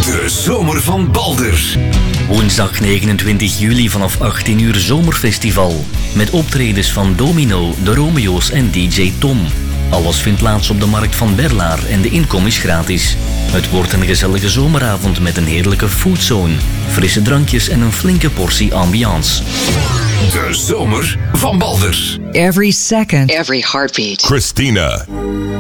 De zomer van Balders. Woensdag 29 juli vanaf 18 uur zomerfestival. Met optredens van Domino, de Romeo's en DJ Tom. Alles vindt plaats op de markt van Berlaar en de inkom is gratis. Het wordt een gezellige zomeravond met een heerlijke foodzone, frisse drankjes en een flinke portie ambiance. De zomer van Balders. Every second. Every heartbeat. Christina.